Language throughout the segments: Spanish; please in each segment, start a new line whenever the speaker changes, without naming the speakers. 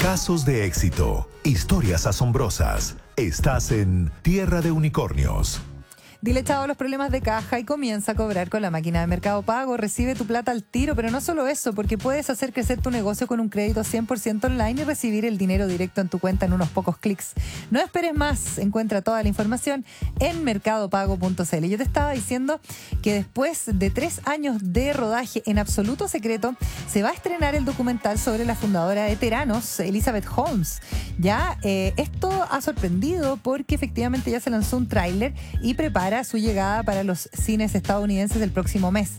Casos de éxito, historias asombrosas. Estás en Tierra de Unicornios.
Dile chao a los problemas de caja y comienza a cobrar con la máquina de Mercado Pago. Recibe tu plata al tiro, pero no solo eso, porque puedes hacer crecer tu negocio con un crédito 100% online y recibir el dinero directo en tu cuenta en unos pocos clics. No esperes más, encuentra toda la información en mercadopago.cl. Yo te estaba diciendo que después de 3 años de rodaje en absoluto secreto, se va a estrenar el documental sobre la fundadora de Theranos, Elizabeth Holmes. Ya, esto ha sorprendido porque efectivamente ya se lanzó un tráiler y prepara su llegada para los cines estadounidenses el próximo mes.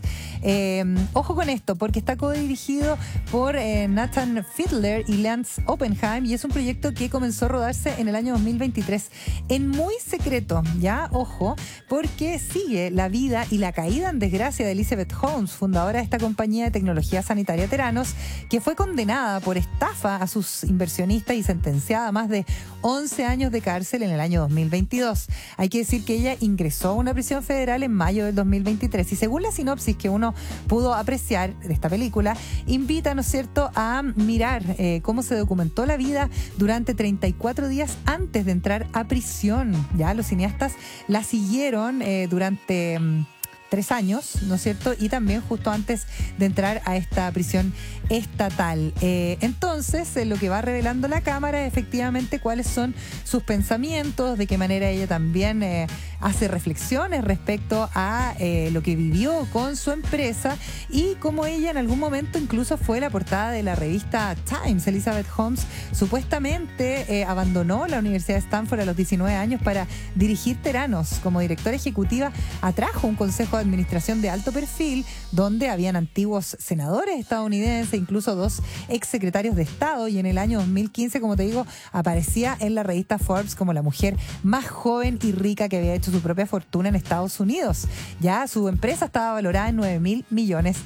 Ojo con esto, porque está codirigido por Nathan Fiedler y Lance Oppenheim, y es un proyecto que comenzó a rodarse en el año 2023 en muy secreto, ya, ojo, porque sigue la vida y la caída en desgracia de Elizabeth Holmes, fundadora de esta compañía de tecnología sanitaria Theranos, que fue condenada por estafa a sus inversionistas y sentenciada a más de 11 años de cárcel en el año 2022. Hay que decir que ella ingresó a una prisión federal en mayo del 2023 y según la sinopsis que uno pudo apreciar de esta película, invita, ¿no es cierto?, a mirar cómo se documentó la vida durante 34 días antes de entrar a prisión. Ya los cineastas la siguieron durante 3 años, ¿no es cierto? Y también justo antes de entrar a esta prisión estatal. Entonces, lo que va revelando la cámara es efectivamente cuáles son sus pensamientos, de qué manera ella también hace reflexiones respecto a lo que vivió con su empresa y cómo ella en algún momento incluso fue la portada de la revista Times. Elizabeth Holmes supuestamente abandonó la Universidad de Stanford a los 19 años para dirigir Theranos. Como directora ejecutiva, atrajo un consejo de administración de alto perfil donde habían antiguos senadores estadounidenses, incluso 2 exsecretarios de Estado, y en el año 2015, como te digo, aparecía en la revista Forbes como la mujer más joven y rica que había hecho su propia fortuna en Estados Unidos. Ya su empresa estaba valorada en $9,000 millones,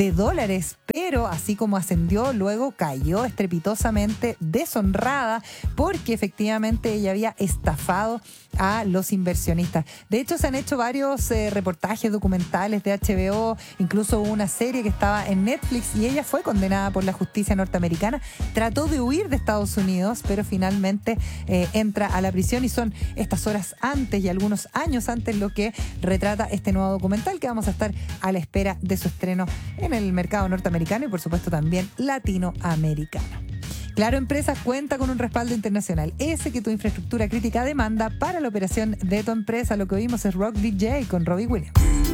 pero así como ascendió, luego cayó estrepitosamente deshonrada porque efectivamente ella había estafado a los inversionistas. De hecho, se han hecho varios reportajes documentales de HBO, incluso hubo una serie que estaba en Netflix y ella fue condenada por la justicia norteamericana. Trató de huir de Estados Unidos, pero finalmente entra a la prisión, y son estas horas antes y algunos años antes lo que retrata este nuevo documental, que vamos a estar a la espera de su estreno en el mercado norteamericano y por supuesto también latinoamericano. Claro Empresas cuenta con un respaldo internacional, ese que tu infraestructura crítica demanda para la operación de tu empresa. Lo que oímos es Rock DJ con Robbie Williams.